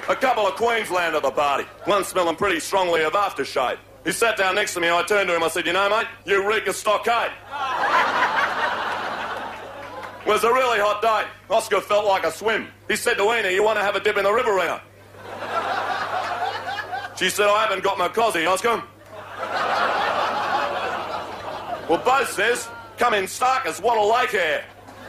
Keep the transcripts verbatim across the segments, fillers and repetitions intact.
A couple of Queensland at the party. One smelling pretty strongly of aftershave. He sat down next to me. I turned to him. I said, you know, mate, you reek of stockade. It was a really hot day. Oscar felt like a swim. He said to Ena, you want to have a dip in the Riverina? She said, I haven't got my cosy, Oscar. Well, Bo says, come in stark as Wattle Lake hair.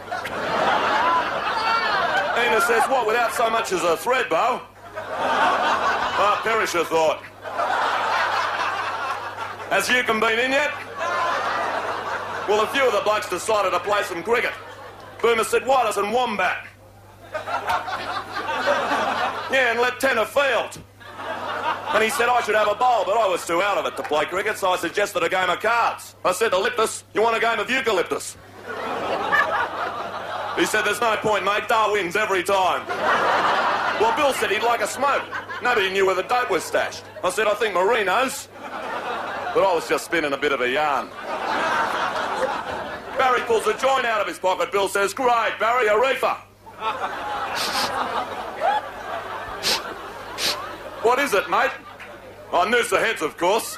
Ena says, what, without so much as a thread, Bo? Ah, Perisher thought. Has Yukon been in yet? Well, a few of the blokes decided to play some cricket. Boomer said, why doesn't Wombat? Yeah, and let Tenner field. And he said I should have a bowl, but I was too out of it to play cricket, so I suggested a game of cards. I said to Liptus, you want a game of eucalyptus? He said, there's no point, mate. Dar wins every time. Well, Bill said he'd like a smoke. Nobody knew where the dope was stashed. I said, I think Marie knows. But I was just spinning a bit of a yarn. Barry pulls a joint out of his pocket. Bill says, great, Barry, a reefer. What is it, mate? Oh, Noosa Heads, of course.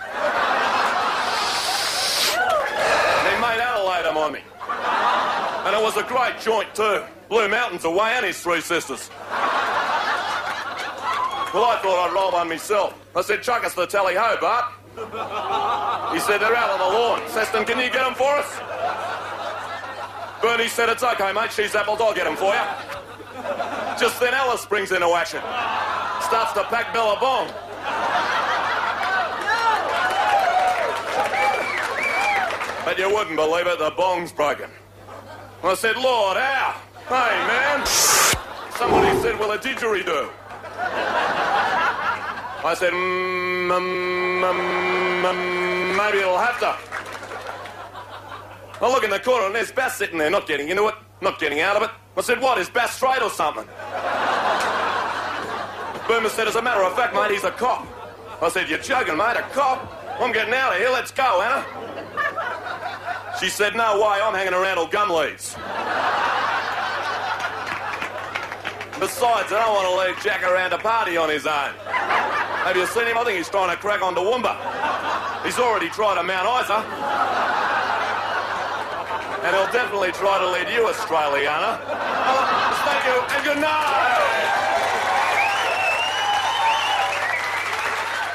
And he made Adelaide on me. And it was a great joint, too. Blue Mountains away and his three sisters. Well, I thought I'd roll one myself. I said, chuck us the tally-ho, Bart. He said, they're out on the lawn. Seston, can you get them for us? Bernie said, it's okay, mate. She's apples. I'll get them for you. Just then Alice springs into action. Starts to pack Billabong. But you wouldn't believe it, the bong's broken. I said, Lord, how? Hey, man. Somebody said, well, a didgeridoo. I said, mm, mm, mm, mm, maybe it'll have to. I look in the corner and there's Bass sitting there, not getting into it, not getting out of it. I said, what, is Bass straight or something? Boomer said, as a matter of fact, mate, he's a cop. I said, you're joking, mate, a cop? I'm getting out of here, let's go, Anna. She said, no way, I'm hanging around till gum leaves. Besides, I don't want to leave Jack around a party on his own. Have you seen him? I think he's trying to crack on to Woomba. He's already tried to Mount Isa. And he'll definitely try to lead you, Australiana. Thank you, and good night!